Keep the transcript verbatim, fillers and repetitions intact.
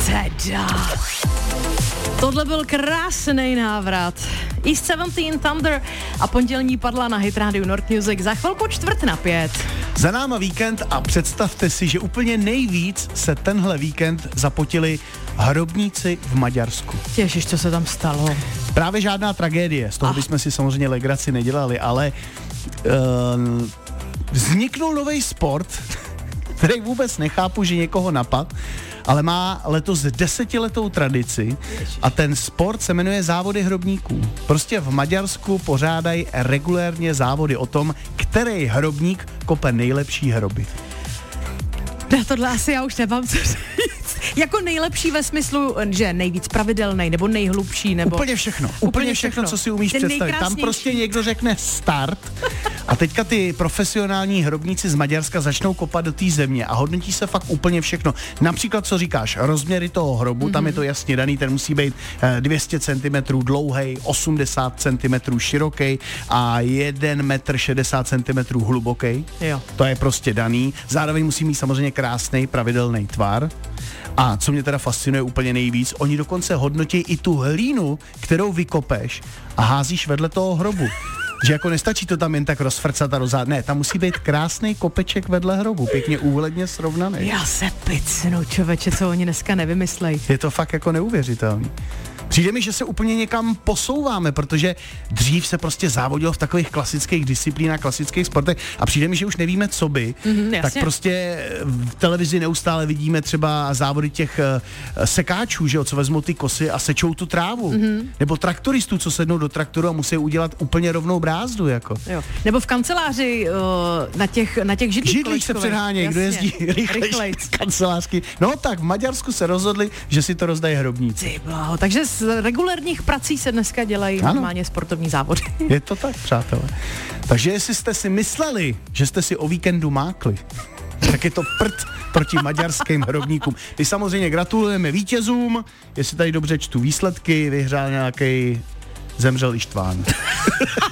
teda. Tohle byl krásný návrat. East sedmnáct Thunder a pondělní padla na Hit Radio North Music. Za chvilku čtvrt na pět. Za náma víkend a představte si, že úplně nejvíc se tenhle víkend zapotili hrobníci v Maďarsku. Ježiš, co se tam stalo? Právě žádná tragédie, z toho Ach. bychom si samozřejmě legraci nedělali, ale uh, vzniknul nový sport, který vůbec nechápu, že někoho napad, ale má letos desetiletou tradici a ten sport se jmenuje závody hrobníků. Prostě v Maďarsku pořádají regulérně závody o tom, který hrobník kope nejlepší hroby. Na tohle asi já už nemám co říct. Jako nejlepší ve smyslu, že nejvíc pravidelný, nebo nejhlubší, nebo... Úplně všechno. Úplně, úplně všechno, všechno, co si umíš Ten představit. Tam prostě někdo řekne start a teďka ty profesionální hrobníci z Maďarska začnou kopat do té země a hodnotí se fakt úplně všechno. Například, co říkáš, rozměry toho hrobu, mm-hmm. tam je to jasně daný, ten musí být dvě stě centimetrů dlouhej, osmdesát centimetrů široký a jeden metr šedesát centimetrů hluboký. Jo. To je prostě daný. Zároveň musí mít samozřejmě krásný pravidelný tvar. A co mě teda fascinuje úplně nejvíc, oni dokonce hodnotí i tu hlínu, kterou vykopeš a házíš vedle toho hrobu. Že jako nestačí to tam jen tak rozfrcat a rozhát. Ne, tam musí být krásný kopeček vedle hrobu, pěkně úhledně srovnaný. Já se picnu, čověče, co oni dneska nevymyslej. Je to fakt jako neuvěřitelný. Přijde mi, že se úplně někam posouváme, protože dřív se prostě závodilo v takových klasických disciplínách, klasických sportech a přijde mi, že už nevíme, co by. Mm-hmm, tak prostě v televizi neustále vidíme třeba závody těch uh, sekáčů, že jo, co vezmou ty kosy a sečou tu trávu. Mm-hmm. Nebo traktoristů, co sednou do traktoru a musí udělat úplně rovnou brázdu, jako. Jo. Nebo v kanceláři uh, na těch, na těch židlích. Židlích se předhánějí, kdo jezdí rychlejš kancelářky. No tak v Maďarsku se rozhodli, že si to rozdají hrobníci. Ty blaho, takže z regulérních prací se dneska dělají ano. normálně sportovní závody. Je to tak, přátelé. Takže jestli jste si mysleli, že jste si o víkendu mákli, tak je to prd proti maďarským hrobníkům. My samozřejmě gratulujeme vítězům, jestli tady dobře čtu výsledky, vyhrál nějaký zemřel Ištván.